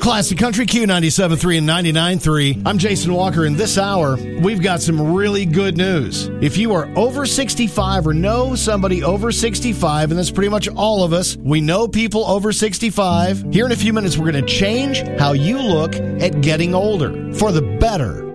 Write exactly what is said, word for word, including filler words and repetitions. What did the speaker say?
Classic Country Q ninety-seven point three and ninety-nine point three. I'm Jason Walker, and this hour, we've got some really good news. If you are over sixty-five or know somebody over sixty-five, and that's pretty much all of us, we know people over sixty-five. Here in a few minutes, we're going to change how you look at getting older for the better.